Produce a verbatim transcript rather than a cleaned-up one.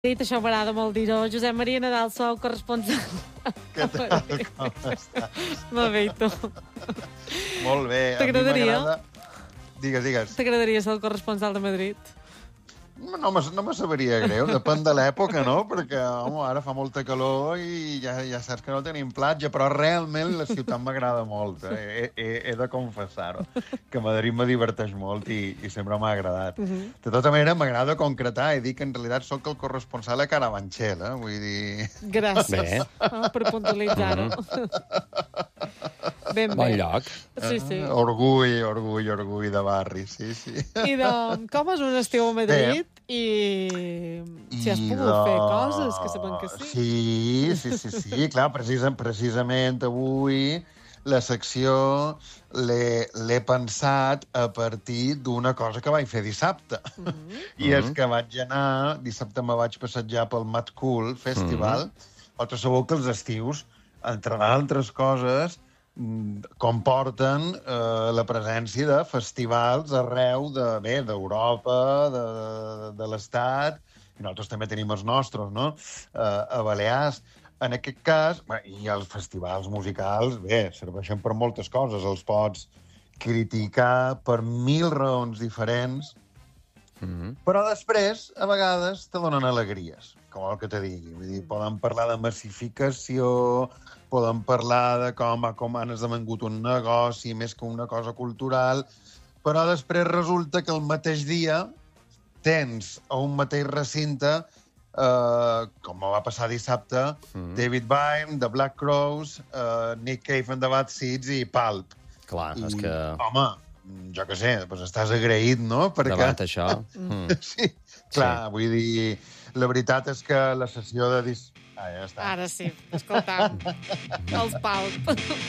Dit això m'agrada molt dir-ho. Josep Maria Nadal, sou corresponsal. Què tal? Com estàs? Molt bé, i tu? Molt bé. T'agradaria? Digues, digues. T'agradaria ser el corresponsal de Madrid? No, no me sabria greu, depèn de l'època, no? Perquè, home, ara fa molta calor i ja, ja saps que no tenim platja, però realment la ciutat m'agrada molt. Eh? He, he, he de confessar-ho, que Madrid me diverteix molt i, i sempre m'ha agradat. Uh -huh. De tota manera, m'agrada concretar i dir que en realitat sóc el corresponsal a Carabanchel, eh? Vull dir... Gràcies oh, per puntualitzar-ho. Mm -hmm. Ben bé. Bon lloc. Sí, sí. Uh, orgull, orgull, orgull de barri, sí, sí. I de, com és un estiu a Madrid? Bé. I si has pogut de... fer coses, que sabem que sí. Sí, sí, sí, sí. Clar, precisa, precisament avui la secció l'he pensat a partir d'una cosa que vaig fer dissabte. Mm -hmm. I mm -hmm. és que vaig anar... Dissabte me vaig passejar pel Mad Cool Festival. Mm -hmm. Vosaltres sabeu que els estius, entre d'altres coses, comporten eh, la presència de festivals arreu de, bé, d'Europa, de, de, de l'Estat, i nosaltres també tenim els nostres, no?, eh, a Balears. En aquest cas, bé, i els festivals musicals, bé, serveixen per moltes coses. Els pots criticar per mil raons diferents, mm-hmm. però després, a vegades, te donen alegries, com el que te digui. Vull dir, poden parlar de massificació, poden parlar de com, com han esdevengut un negoci més que una cosa cultural, però després resulta que el mateix dia tens a un mateix recinte, eh, com va passar dissabte, mm. David Byrne, The Black Crowes, eh, Nick Cave and the Bad Seeds i Pulp. Clar, I, és que... Home, jo què sé, doncs estàs agraït, no? Perquè... Davant això... Mm. Sí, clar, sí. Vull dir, la veritat és que la sessió de... Dis... Ah, ja està. Ara sí, escoltam. Els Pulp.